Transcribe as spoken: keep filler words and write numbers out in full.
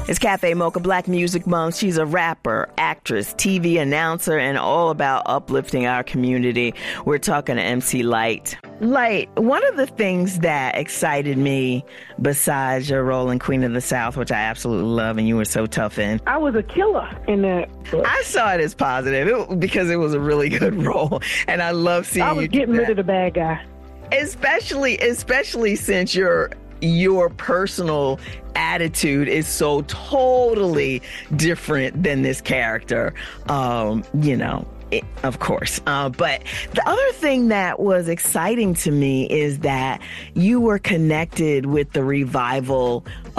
It's Cafe Mocha, Black Music Mom. She's a rapper, actress, T V announcer, and all about uplifting our community. We're talking to M C Lyte. Lyte, one of the things that excited me, besides your role in Queen of the South, which I absolutely love and you were so tough in. I was a killer in that. I saw it as positive it, because it was a really good role, and I love seeing you. I was you getting rid of the bad guy. Especially, especially since your your personal attitude is so totally different than this character. Um, you know, it, of course. Uh, but the other thing that was exciting to me is that you were connected with the revival